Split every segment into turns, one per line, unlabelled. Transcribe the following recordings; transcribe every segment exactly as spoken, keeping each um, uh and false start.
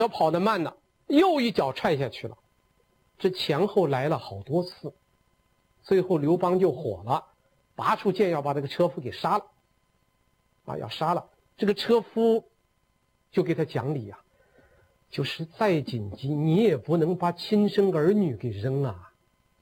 跑得慢呢，又一脚踹下去了。这前后来了好多次，最后刘邦就火了，拔出剑要把这个车夫给杀了。啊，要杀了。这个车夫就给他讲理啊，就是再紧急，你也不能把亲生儿女给扔啊。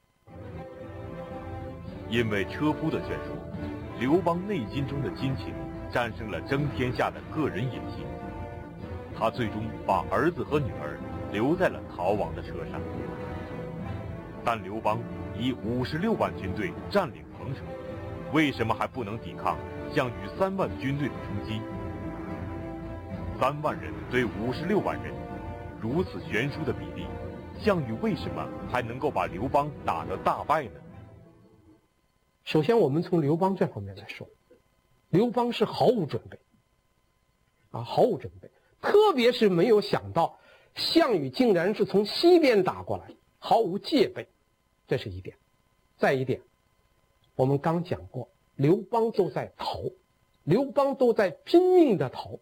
因为车夫的劝说，刘邦内心中的亲情战胜了争天下的个人野心，他最终把儿子和女儿留在了逃亡的车上。但刘邦以五十六万军队占领彭城，为什么还不能抵抗项羽三万军队的冲击？三万人对五十六万人，如此悬殊的比例，项羽为什么还能够把刘邦打得大败呢？
首先，我们从刘邦这方面来说，刘邦是毫无准备，啊，毫无准备，特别是没有想到项羽竟然是从西边打过来，毫无戒备，这是一点。再一点，我们刚讲过，刘邦都在逃，刘邦都在拼命的逃。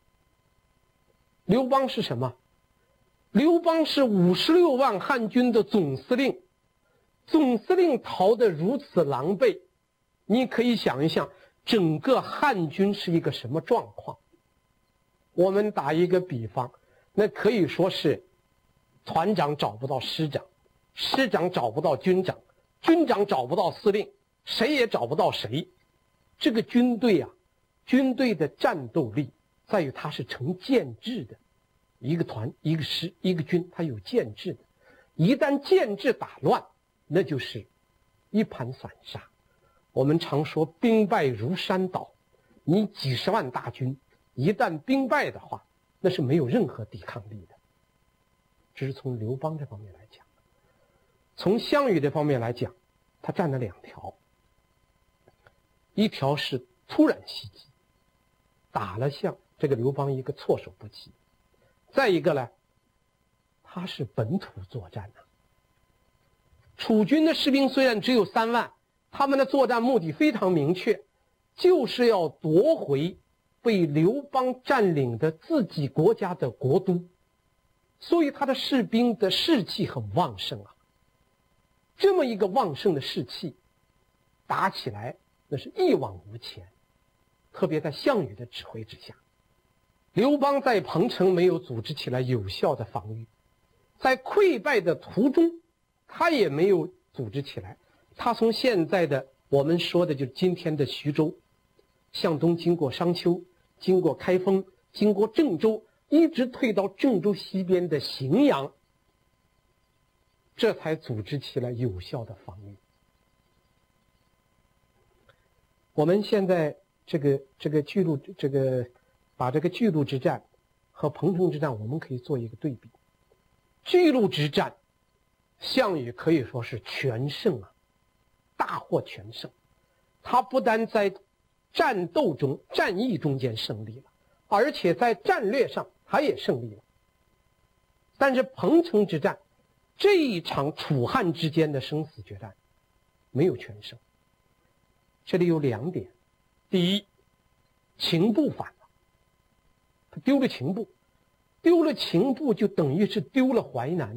刘邦是什么？刘邦是五十六万汉军的总司令，总司令逃得如此狼狈，你可以想一想，整个汉军是一个什么状况？我们打一个比方，那可以说是团长找不到师长，师长找不到军长，军长找不到司令，谁也找不到谁。这个军队啊，军队的战斗力在于它是成建制的，一个团、一个师、一个军，它有建制的。一旦建制打乱，那就是一盘散沙。我们常说兵败如山倒，你几十万大军一旦兵败的话，那是没有任何抵抗力的。这是从刘邦这方面来讲。从项羽这方面来讲，他占了两条，一条是突然袭击，打了项这个刘邦一个措手不及；再一个呢，他是本土作战啊。楚军的士兵虽然只有三万，他们的作战目的非常明确，就是要夺回被刘邦占领的自己国家的国都，所以他的士兵的士气很旺盛啊。这么一个旺盛的士气，打起来那是一往无前。特别在项羽的指挥之下，刘邦在彭城没有组织起来有效的防御，在溃败的途中，他也没有组织起来。他从现在的我们说的就是今天的徐州，向东经过商丘，经过开封，经过郑州，一直退到郑州西边的荥阳，这才组织起来有效的防御。我们现在这个这个巨鹿这个把这个巨鹿之战和彭城之战，我们可以做一个对比。巨鹿之战，项羽可以说是全胜啊，大获全胜。他不但在战斗中、战役中间胜利了，而且在战略上他也胜利了。但是彭城之战这一场楚汉之间的生死决战没有全胜。这里有两点，第一，秦部反了，他丢了秦部，丢了秦部就等于是丢了淮南。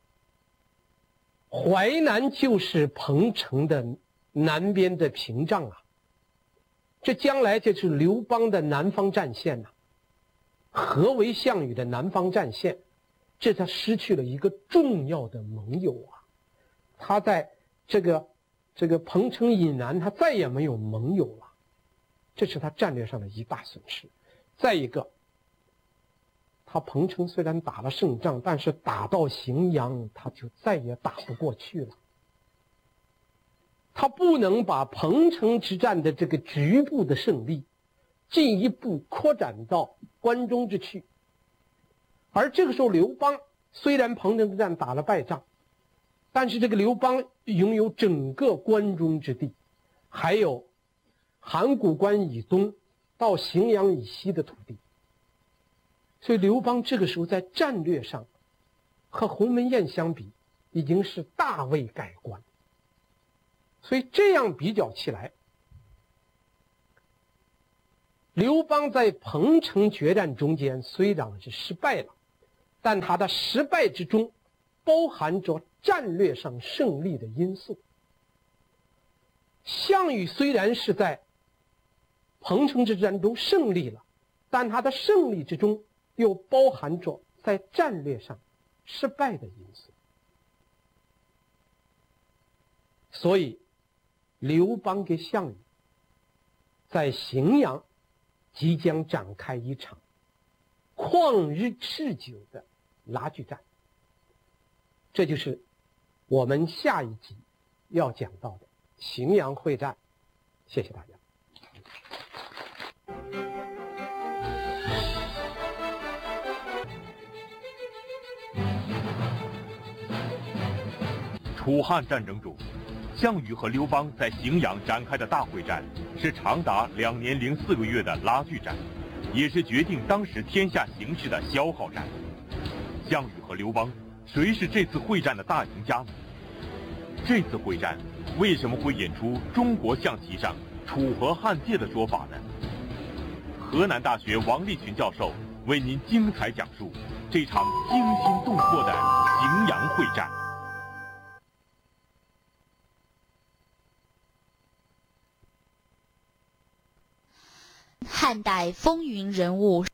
淮南就是彭城的南边的屏障啊，这将来就是刘邦的南方战线呐、啊。何为项羽的南方战线？这他失去了一个重要的盟友啊，他在这个这个彭城以南，他再也没有盟友了，这是他战略上的一大损失。再一个，他彭城虽然打了胜仗，但是打到荥阳，他就再也打不过去了。他不能把彭城之战的这个局部的胜利进一步扩展到关中之区。而这个时候刘邦虽然彭城之战打了败仗，但是这个刘邦拥有整个关中之地，还有函谷关以东到荥阳以西的土地，所以刘邦这个时候在战略上和鸿门宴相比已经是大为改观。所以这样比较起来，刘邦在彭城决战中间虽然是失败了， 但它的失败之中包含着战略上胜利的因素。项羽虽然是在彭城之战中胜利了，但他的胜利之中又包含着在战略上失败的因素。所以刘邦跟项羽在荥阳即将展开一场旷日持久的拉锯战，这就是我们下一集要讲到的荥阳会战。谢谢大家。
楚汉战争中，项羽和刘邦在荥阳展开的大会战，是长达两年零四个月的拉锯战，也是决定当时天下形势的消耗战。项羽和刘邦，谁是这次会战的大赢家呢？这次会战为什么会引出中国象棋上楚河汉界的说法呢？河南大学王立群教授为您精彩讲述这场惊心动魄的荥阳会战。
汉代风云人物。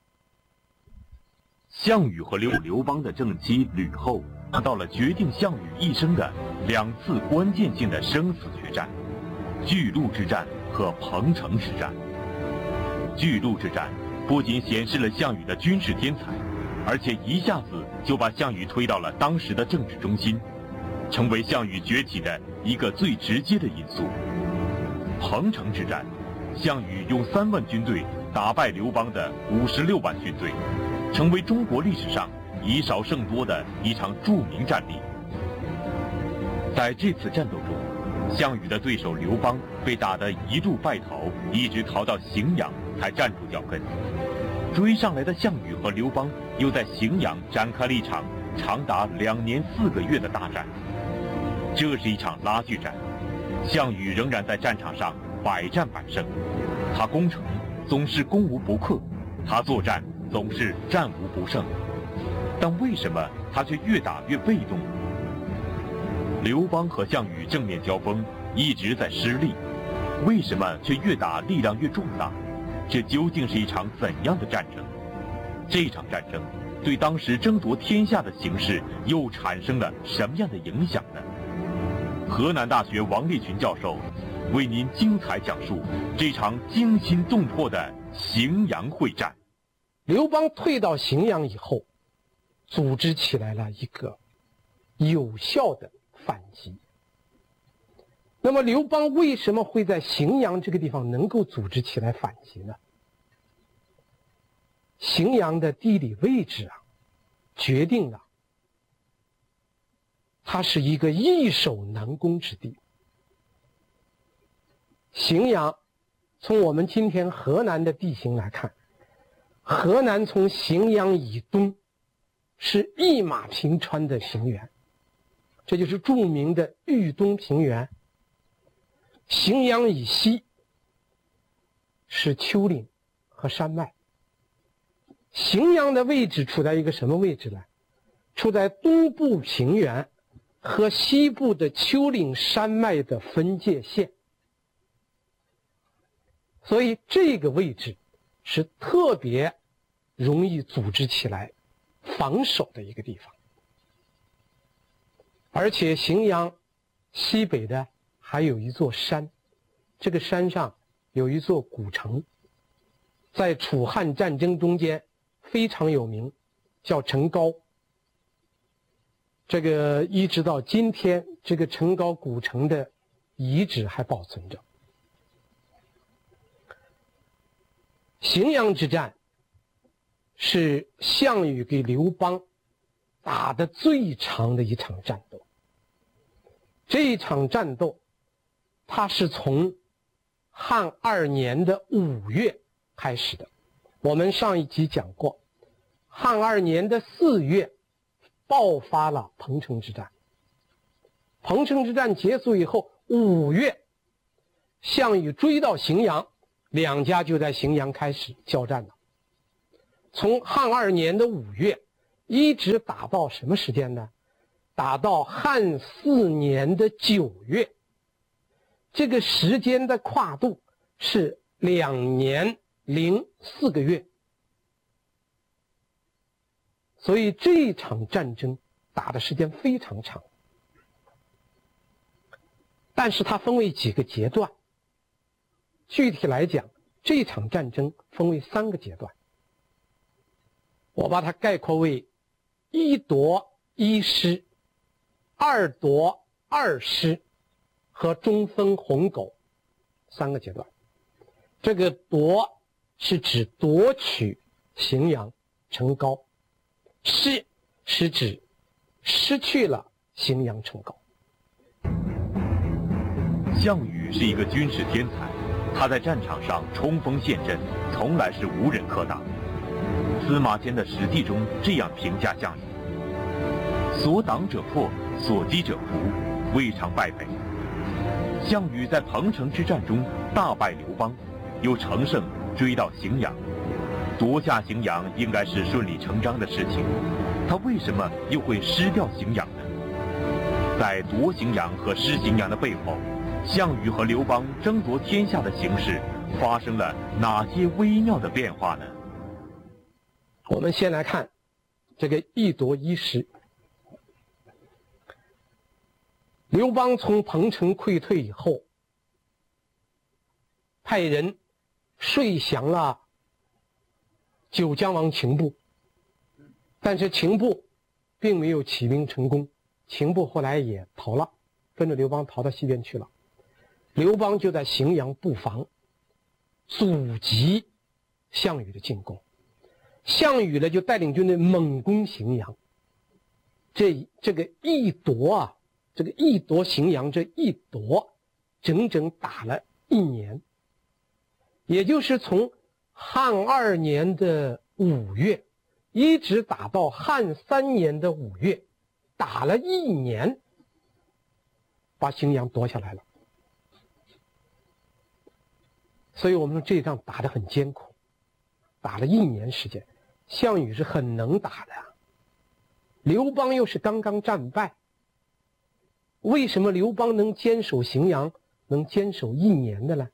项羽和刘刘邦的正妻吕后碰到了决定项羽一生的两次关键性的生死决战：巨鹿之战和彭城之战。巨鹿之战不仅显示了项羽的军事天才，而且一下子就把项羽推到了当时的政治中心，成为项羽崛起的一个最直接的因素。彭城之战，项羽用三万军队打败刘邦的五十六万军队，成为中国历史上以少胜多的一场著名战例。在这次战斗中，项羽的对手刘邦被打得一路败逃，一直逃到荥阳才站住脚跟。追上来的项羽和刘邦又在荥阳展开了一场长达两年四个月的大战。这是一场拉锯战，项羽仍然在战场上百战百胜，他攻城总是攻无不克，他作战总是战无不胜。但为什么他却越打越被动？刘邦和项羽正面交锋一直在失利，为什么却越打力量越壮大？这究竟是一场怎样的战争？这场战争对当时争夺天下的形势又产生了什么样的影响呢？河南大学王立群教授为您精彩讲述这场惊心动魄的荥阳会战。
刘邦退到荥阳以后，组织起来了一个有效的反击。那么刘邦为什么会在荥阳这个地方能够组织起来反击呢？荥阳的地理位置啊，决定了它是一个易守难攻之地。荥阳从我们今天河南的地形来看，河南从荥阳以东是一马平川的平原，这就是著名的豫东平原。荥阳以西是丘陵和山脉。荥阳的位置处在一个什么位置呢？处在东部平原和西部的丘陵山脉的分界线。所以这个位置是特别容易组织起来防守的一个地方。而且荥阳西北的还有一座山，这个山上有一座古城，在楚汉战争中间非常有名，叫陈高。这个一直到今天，这个陈高古城的遗址还保存着。荥阳之战是项羽给刘邦打的最长的一场战斗。这一场战斗它是从汉二年的五月开始的。我们上一集讲过，汉二年的四月爆发了彭城之战。彭城之战结束以后，五月项羽追到荥阳，两家就在荥阳开始交战了。从汉二年的五月一直打到什么时间呢？打到汉四年的九月，这个时间的跨度是两年零四个月。所以这场战争打的时间非常长，但是它分为几个阶段。具体来讲，这场战争分为三个阶段，我把它概括为一夺一失、二夺二失和中分鸿沟三个阶段。这个夺是指夺取荥阳成皋，失是指失去了荥阳成皋。
项羽是一个军事天才，他在战场上冲锋陷阵，从来是无人可挡。司马迁的《史记》中这样评价项羽：所挡者破，所击者服，未尝败北。项羽在彭城之战中大败刘邦，又乘胜追到荥阳。夺下荥阳应该是顺理成章的事情，他为什么又会失掉荥阳呢？在夺荥阳和失荥阳的背后，项羽和刘邦争夺天下的形势发生了哪些微妙的变化呢？
我们先来看这个一夺一失。刘邦从彭城溃退以后，派人睡降了九江王秦布，但是秦布并没有起兵成功，秦布后来也逃了，跟着刘邦逃到西边去了。刘邦就在荥阳布防，阻击项羽的进攻。项羽呢就带领军队猛攻荥阳。这这个一夺啊，这个一夺荥阳，这一夺整整打了一年，也就是从汉二年的五月一直打到汉三年的五月，打了一年，把荥阳夺下来了。所以我们说这一仗打得很艰苦，打了一年时间。项羽是很能打的，刘邦又是刚刚战败。为什么刘邦能坚守荥阳，能坚守一年的呢？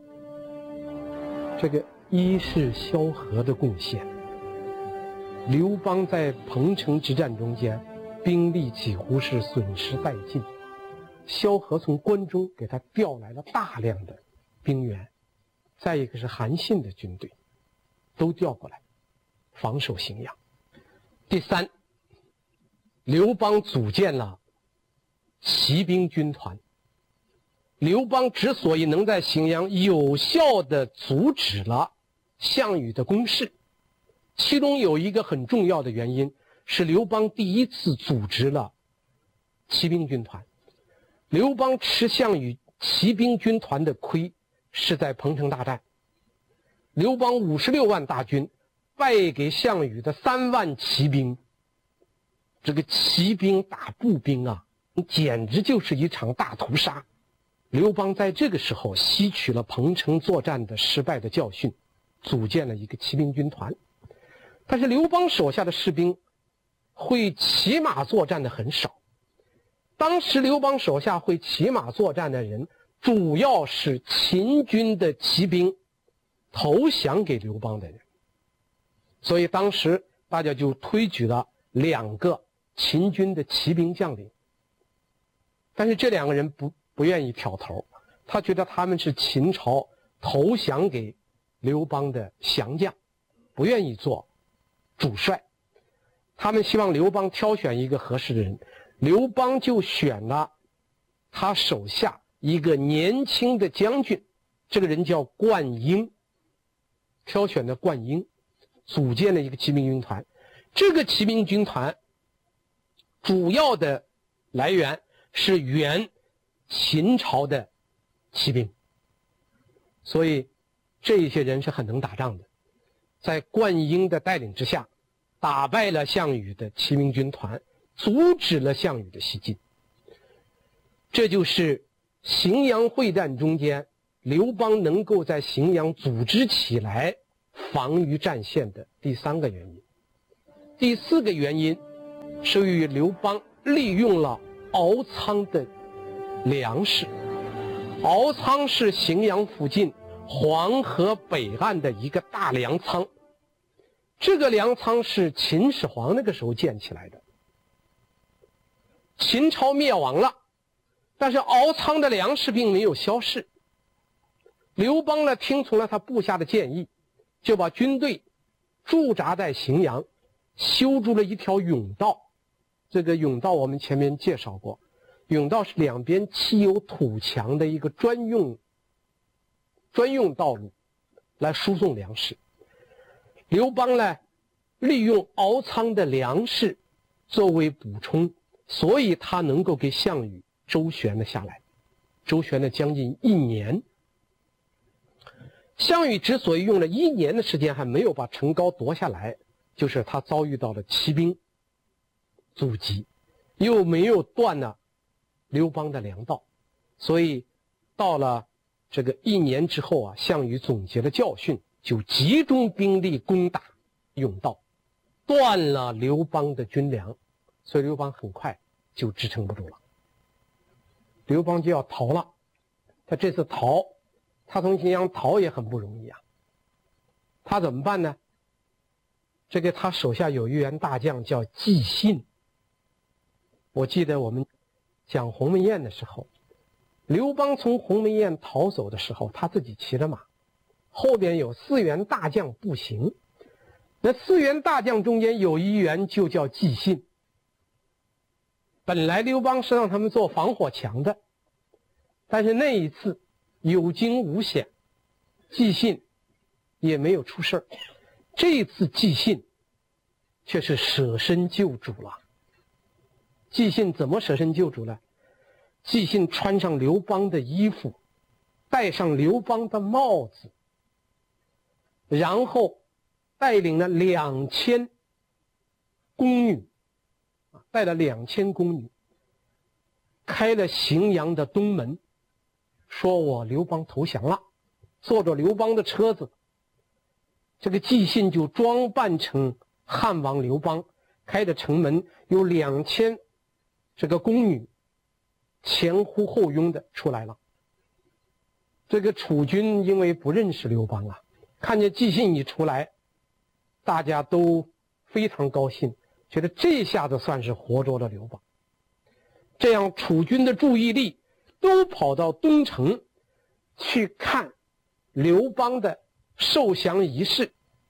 这个一是萧何的贡献。刘邦在彭城之战中间，兵力几乎是损失殆尽。萧何从关中给他调来了大量的兵员，再一个是韩信的军队，都调过来防守荥阳。第三，刘邦组建了骑兵军团。刘邦之所以能在荥阳有效地阻止了项羽的攻势，其中有一个很重要的原因是刘邦第一次组织了骑兵军团。刘邦吃项羽骑兵军团的亏是在彭城大战，刘邦五十六万大军败给项羽的三万骑兵。这个骑兵打步兵啊，简直就是一场大屠杀。刘邦在这个时候吸取了彭城作战的失败的教训，组建了一个骑兵军团。但是刘邦手下的士兵会骑马作战的很少。当时刘邦手下会骑马作战的人，主要是秦军的骑兵投降给刘邦的人。所以当时大家就推举了两个秦军的骑兵将领，但是这两个人不不愿意挑头，他觉得他们是秦朝投降给刘邦的降将，不愿意做主帅。他们希望刘邦挑选一个合适的人，刘邦就选了他手下一个年轻的将军，这个人叫灌婴，挑选的灌婴，组建了一个骑兵军团。这个骑兵军团主要的来源是原秦朝的骑兵，所以这些人是很能打仗的。在灌婴的带领之下，打败了项羽的骑兵军团，阻止了项羽的西进。这就是荥阳会战中间刘邦能够在荥阳组织起来防御战线的第三个原因。 第四个原因是由于刘邦利用了敖仓的粮食。敖仓是荥阳附近黄河北岸的一个大粮仓，这个粮仓是秦始皇那个时候建起来的。秦朝灭亡了，但是敖仓的粮食并没有消逝。刘邦呢，听从了他部下的建议，就把军队驻扎在荥阳，修筑了一条甬道。这个甬道我们前面介绍过，甬道是两边砌有土墙的一个专用专用道路，来输送粮食。刘邦呢，利用敖仓的粮食作为补充，所以他能够给项羽周旋了下来，周旋了将近一年。项羽之所以用了一年的时间还没有把成皋夺下来，就是他遭遇到了骑兵阻击，又没有断了刘邦的粮道，所以到了这个一年之后啊，项羽总结了教训，就集中兵力攻打甬道，断了刘邦的军粮，所以刘邦很快就支撑不住了。刘邦就要逃了，他这次逃，他从荥阳逃也很不容易啊。他怎么办呢？这个他手下有一员大将叫纪信。我记得我们讲鸿门宴的时候，刘邦从鸿门宴逃走的时候，他自己骑着马，后边有四员大将步行。那四员大将中间有一员就叫纪信。本来刘邦是让他们做防火墙的，但是那一次有惊无险，纪信也没有出事儿。这一次纪信却是舍身救主了。纪信怎么舍身救主呢？纪信穿上刘邦的衣服，戴上刘邦的帽子，然后带领了两千宫女，带了两千宫女，开了荥阳的东门，说我刘邦投降了，坐着刘邦的车子。这个纪信就装扮成汉王刘邦，开着城门，有两千这个宫女前呼后拥的出来了。这个楚军因为不认识刘邦啊，看见纪信一出来，大家都非常高兴，觉得这下子算是活捉了刘邦。这样楚军的注意力都跑到东城去看刘邦的受降仪式。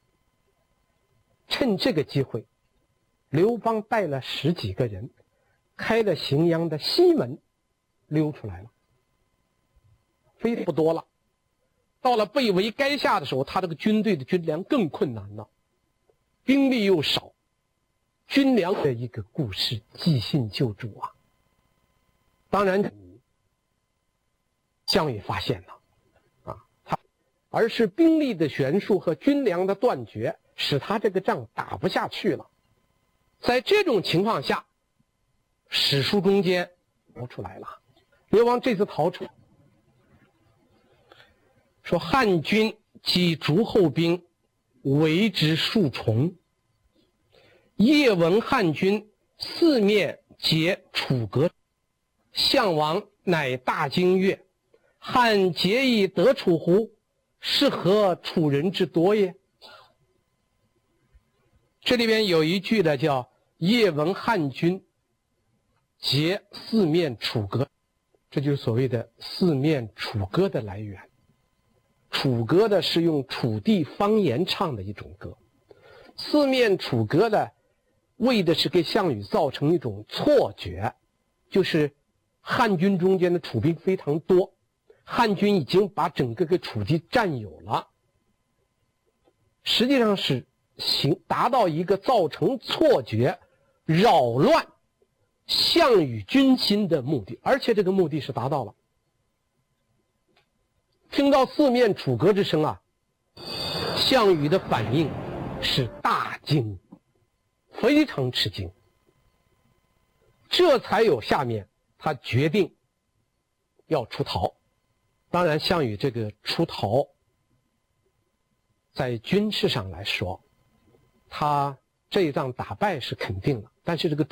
趁这个机会，刘邦带了十几个人，开了荥阳的西门溜出来了，非不多了。到了被围垓下的时候，他这个军队的军粮更困难了，兵力又少，军粮的一个故事，纪信救主啊。当然项羽发现了啊，他而是兵力的悬殊和军粮的断绝，使他这个仗打不下去了。在这种情况下，史书中间逃出来了。刘邦这次逃出，说汉军击诸后兵，围之数重。夜闻汉军四面结楚阁，项王乃大惊曰：汉结以得楚乎？是何楚人之多也？这里边有一句呢，叫夜闻汉军结四面楚歌，这就是所谓的四面楚歌的来源。楚歌的是用楚地方言唱的一种歌，四面楚歌的为的是给项羽造成一种错觉，就是汉军中间的楚兵非常多，汉军已经把整个个楚地占有了，实际上是行达到一个造成错觉、扰乱项羽军心的目的，而且这个目的是达到了。听到四面楚歌之声啊，项羽的反应是大惊，非常吃惊，这才有下面他决定要出逃。当然项羽这个出逃在军事上来说，他这一仗打败是肯定了，但是这个